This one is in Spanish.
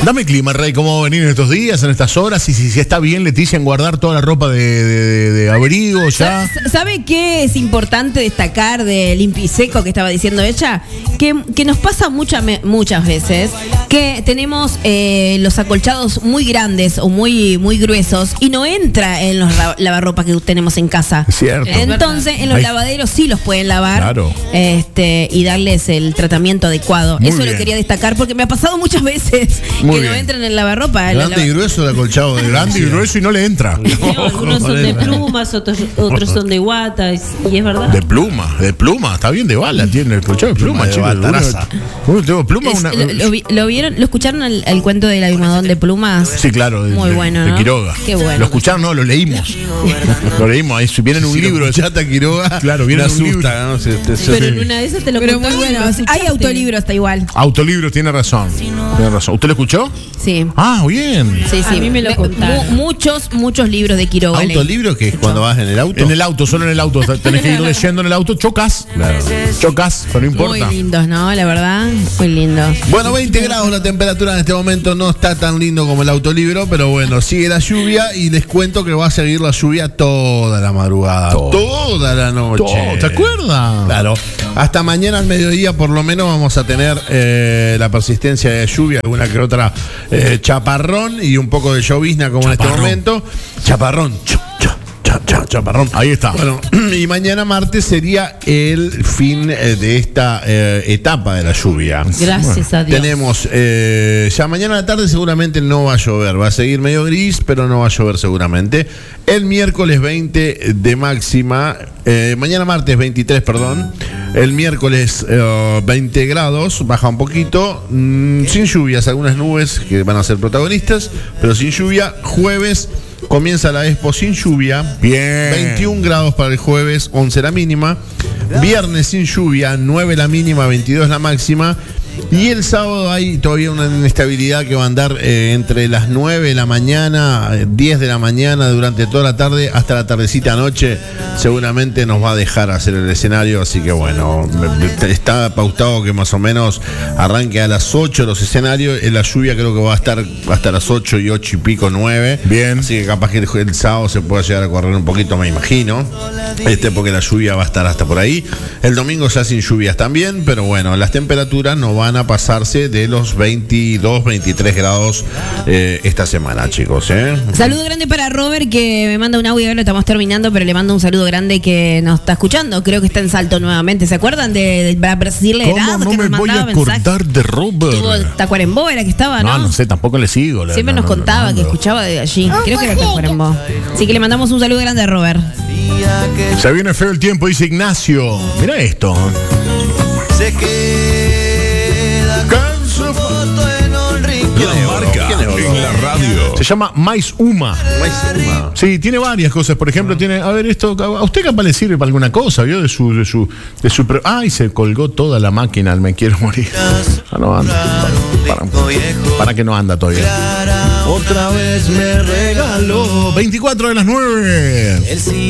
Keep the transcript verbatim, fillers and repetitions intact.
Dame clima, Rey, ¿cómo va a venir en estos días, en estas horas? Y si, si está bien, Leticia, en guardar toda la ropa de, de, de, de abrigo ya. ¿Sabe qué es importante destacar de Limpiseco que estaba diciendo ella? Que, que nos pasa mucha, muchas veces que tenemos eh, los acolchados muy grandes o muy, muy gruesos y no entra en los lavarropas que tenemos en casa. Cierto. Entonces, en los Ay. lavaderos sí los pueden lavar. Claro. Este, y darles el tratamiento adecuado. Muy Eso bien. lo quería destacar porque me ha pasado muchas veces Muy que bien. no entran en el lavarropa. Grande y grueso el acolchado de Grande y grueso y no le entra. No, algunos son de plumas, otros, otros son de guata, y, y es verdad. De pluma, de pluma, está bien de bala, tiene el colchón de pluma, Pluma de chico. bataraza. Uno tengo pluma, Es- una. lo, lo vi- lo vieron, lo escucharon el, el cuento del almohadón de plumas. Sí, claro, de, Muy de- bueno, de ¿no? Quiroga. Qué bueno. Lo escucharon, no, lo leímos. Lo leímos, ahí si viene en un Si lo libro. escuchaste a Quiroga, Claro, viene me en un libro. asusta, ¿no? Si te- si- Pero en una de esas te lo Pero muy contaron y bueno. lo Hay escuchaste. autolibro hasta igual. Autolibro, tiene razón. Tiene razón. ¿Usted lo escuchó? Sí. Ah, bien. Sí, A sí. mí me lo Mu- contaron. muchos, muchos libros de Quiroga. leí. ¿Autolibro que es cuando vas en el auto? En el auto, solo en el auto. Tenés que ir leyendo en el auto, chocas. Chocas, pero no Muy importa. lindos, ¿no? La verdad, muy lindos. Bueno, veinte grados la temperatura en este momento, no está tan lindo como el autolibro, pero bueno, sigue la lluvia y les cuento que va a seguir la lluvia toda la madrugada, Todo. toda la noche. Todo, ¿te acuerdas? Claro. Hasta mañana al mediodía por lo menos vamos a tener eh, la persistencia de lluvia, alguna que otra eh, chaparrón y un poco de llovizna como en este Chaparrón. momento. Chaparrón. Cha, cha, cha, cha, chaparrón. Ahí está. Bueno, y mañana martes sería el fin eh, de esta eh, etapa de la lluvia. Gracias a Dios. Tenemos, eh, ya mañana a la tarde seguramente no va a llover, va a seguir medio gris, pero no va a llover seguramente. El miércoles veinte de máxima, eh, mañana martes veintitrés, perdón. El miércoles eh, veinte grados, baja un poquito, mm, sin lluvias, algunas nubes que van a ser protagonistas, pero sin lluvia. Jueves comienza la Expo sin lluvia. Bien. veintiún grados para el jueves, once la mínima. Viernes sin lluvia, nueve la mínima, veintidós la máxima. Y el sábado hay todavía una inestabilidad que va a andar eh, entre las nueve de la mañana, eh, diez de la mañana, durante toda la tarde, hasta la tardecita anoche. Seguramente nos va a dejar hacer el escenario, así que bueno, está pautado que más o menos arranque a las ocho los escenarios. En la lluvia creo que va a estar hasta las ocho y ocho y pico, nueve. Bien. Así que capaz que el, el sábado se pueda llegar a correr un poquito, me imagino. Este, porque la lluvia va a estar hasta por ahí. El domingo ya sin lluvias también, pero bueno, las temperaturas no van a pasarse de los veintidós, veintitrés grados eh, esta semana, chicos. ¿eh? Saludo grande para Robert que me manda un audio, ahora lo estamos terminando, pero le mando un saludo grande que nos está escuchando. Creo que está en Salto nuevamente. ¿Se acuerdan de, de Brasil ¿Cómo Herado no que me nos voy a mandaba mensajes? acordar de Robert? Estuvo Tacuarembó era que estaba, ¿no? No, no sé, tampoco le sigo. la- Siempre no, nos no, contaba no, que no. escuchaba de allí. Creo que era Tacuarembó. Así que le mandamos un saludo grande a Robert. Se viene feo el tiempo, dice Ignacio. Mira esto. Se queda con su foto en un rincón. La marca en la radio. Se llama Mais Uma. Sí, tiene varias cosas. Por ejemplo, tiene. A ver, esto. ¿A usted capaz le sirve para alguna cosa? ¿Vio? De su. De su, de su pre- Ay, se colgó toda la máquina. Me quiero morir. Ah, no anda. Para, para que no anda todavía. Otra vez me regaló. veinticuatro de las nueve. El